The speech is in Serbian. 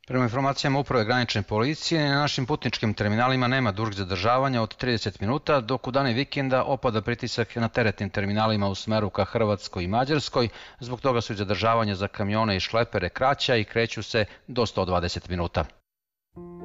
Prema informacijama Uprave granične policije, na našim putničkim terminalima nema dužeg zadržavanja od 30 minuta, dok u dane vikenda opada pritisak na teretnim terminalima u smeru ka Hrvatskoj i Mađarskoj. Zbog toga su i zadržavanja za kamione i šlepere kraća i kreću se do 120 minuta.